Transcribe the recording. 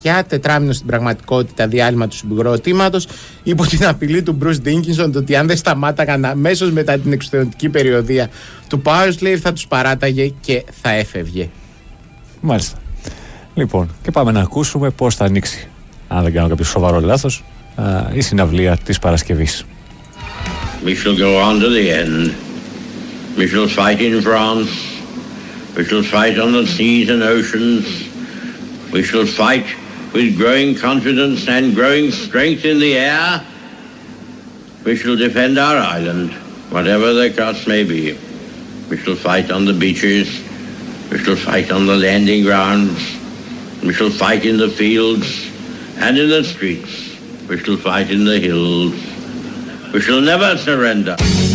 για τετράμινο στην πραγματικότητα διάλειμμα του συγκροτήματος, υπό την απειλή του Bruce Dickinson ότι αν δεν σταμάταγαν αμέσως μετά την εξουθενωτική περιοδία του Powerslave θα τους παράταγε και θα έφευγε. Μάλιστα. Λοιπόν, και πάμε να ακούσουμε πώς θα ανοίξει, αν δεν κάνω κάποιο σοβαρό λάθος, η συναυλία της Παρασκευής. We shall go on to the end. We shall fight in France. We shall fight on the seas and oceans. We shall fight with growing confidence and growing strength in the air. We shall defend our island, whatever the cost may be. We shall fight on the beaches. We shall fight on the landing grounds. We shall fight in the fields and in the streets. We shall fight in the hills. We shall never surrender.